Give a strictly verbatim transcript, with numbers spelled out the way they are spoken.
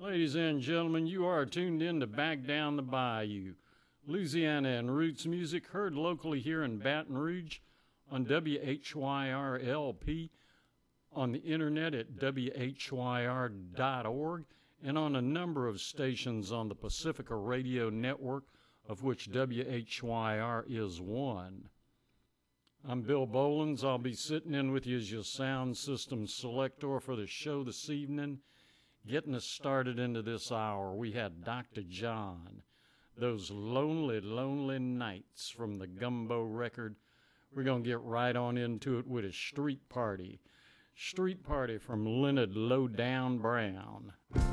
Ladies and gentlemen, you are tuned in to Back Down the Bayou, Louisiana and Roots music heard locally here in Baton Rouge on W H Y R L P, on the internet at W H Y R dot org, and on a number of stations on the Pacifica Radio Network, of which W H Y R is one. I'm Bill Bolins. I'll be sitting in with you as your sound system selector for the show this evening. Getting us started into this hour, we had Doctor John, Those Lonely, Lonely Nights from the Gumbo record. We're going to get right on into it with a Street Party. Street Party from Leonard Lowdown Brown.